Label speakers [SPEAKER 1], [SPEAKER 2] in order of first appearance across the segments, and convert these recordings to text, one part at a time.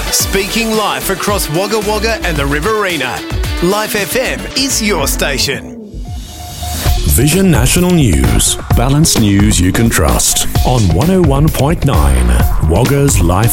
[SPEAKER 1] Speaking live across Wagga Wagga and the Riverina. Life FM is your station.
[SPEAKER 2] Vision National News. Balanced news you can trust. On 101.9 Wagga's Life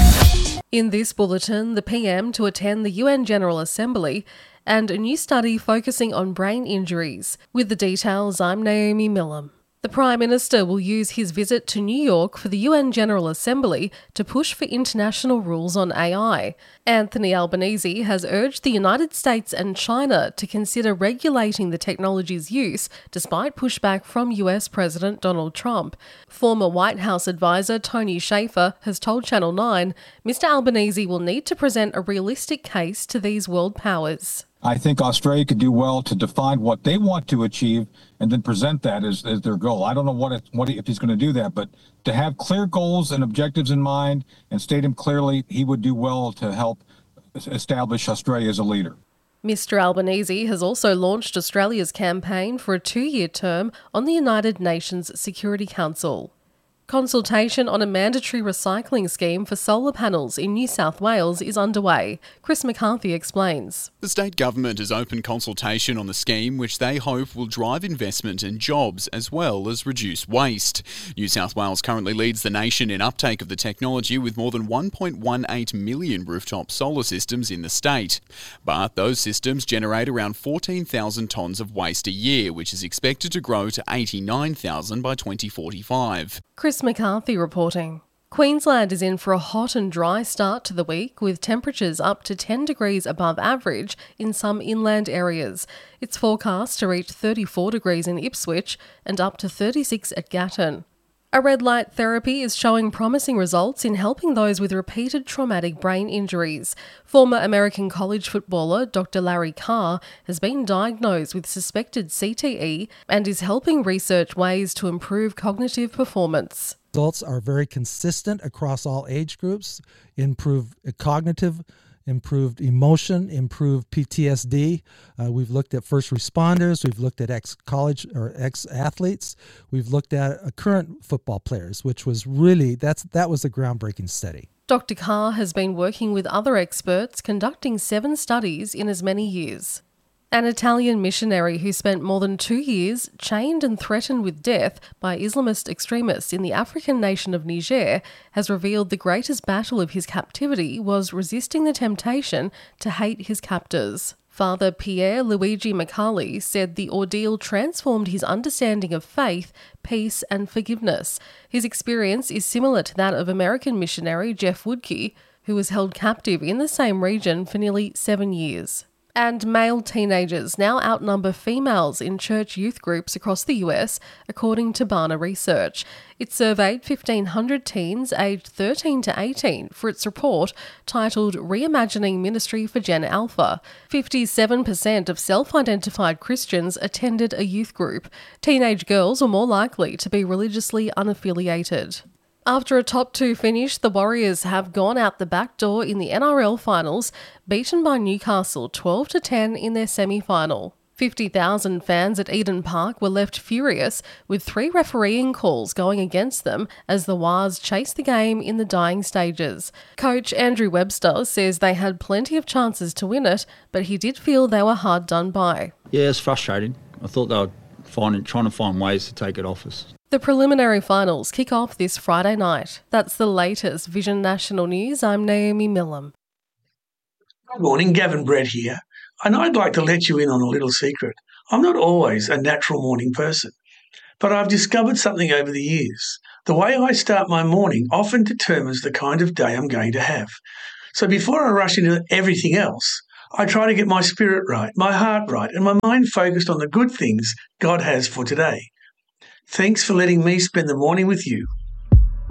[SPEAKER 2] FM.
[SPEAKER 3] In this bulletin, the PM to attend the UN General Assembly and a new study focusing on brain injuries. With the details, I'm Naomi Millam. The Prime Minister will use his visit to New York for the UN General Assembly to push for international rules on AI. Anthony Albanese has urged the United States and China to consider regulating the technology's use despite pushback from US President Donald Trump. Former White House advisor Tony Shaffer has told Channel 9 Mr Albanese will need to present a realistic case to these world powers.
[SPEAKER 4] I think Australia could do well to define what they want to achieve and then present that as their goal. I don't know if he's going to do that, but to have clear goals and objectives in mind and state them clearly, he would do well to help establish Australia as a leader.
[SPEAKER 3] Mr Albanese has also launched Australia's campaign for a 2-year term on the United Nations Security Council. Consultation on a mandatory recycling scheme for solar panels in New South Wales is underway. Chris McCarthy explains.
[SPEAKER 5] The state government has opened consultation on the scheme, which they hope will drive investment and jobs as well as reduce waste. New South Wales currently leads the nation in uptake of the technology with more than 1.18 million rooftop solar systems in the state. But those systems generate around 14,000 tonnes of waste a year, which is expected to grow to 89,000 by 2045.
[SPEAKER 3] Chris McCarthy reporting. Queensland is in for a hot and dry start to the week, with temperatures up to 10 degrees above average in some inland areas. It's forecast to reach 34 degrees in Ipswich and up to 36 at Gatton. A red light therapy is showing promising results in helping those with repeated traumatic brain injuries. Former American college footballer Dr. Larry Carr has been diagnosed with suspected CTE and is helping research ways to improve cognitive performance.
[SPEAKER 6] Results are very consistent across all age groups, improve cognitive, improved emotion, improved PTSD. We've looked at first responders. We've looked at ex-college or ex-athletes. We've looked at current football players, which was really, that was a groundbreaking study.
[SPEAKER 3] Dr. Carr has been working with other experts, conducting 7 studies in as many years. An Italian missionary who spent more than 2 years chained and threatened with death by Islamist extremists in the African nation of Niger has revealed the greatest battle of his captivity was resisting the temptation to hate his captors. Father Pierre Luigi Macali said the ordeal transformed his understanding of faith, peace and forgiveness. His experience is similar to that of American missionary Jeff Woodke, who was held captive in the same region for nearly 7 years. And male teenagers now outnumber females in church youth groups across the US, according to Barna Research. It surveyed 1,500 teens aged 13 to 18 for its report titled Reimagining Ministry for Gen Alpha. 57% of self-identified Christians attended a youth group. Teenage girls were more likely to be religiously unaffiliated. After a top 2 finish, the Warriors have gone out the back door in the NRL finals, beaten by Newcastle 12-10 in their semi-final. 50,000 fans at Eden Park were left furious, with 3 refereeing calls going against them as the Wars chased the game in the dying stages. Coach Andrew Webster says they had plenty of chances to win it, but he did feel they were hard done by.
[SPEAKER 7] Yeah, it's frustrating. I thought they were trying to find ways to take it off us.
[SPEAKER 3] The preliminary finals kick off this Friday night. That's the latest Vision National News. I'm Naomi Millam.
[SPEAKER 8] Good morning, Gavin Brett here, and I'd like to let you in on a little secret. I'm not always a natural morning person, but I've discovered something over the years. The way I start my morning often determines the kind of day I'm going to have. So before I rush into everything else, I try to get my spirit right, my heart right, and my mind focused on the good things God has for today. Thanks for letting me spend the morning with you.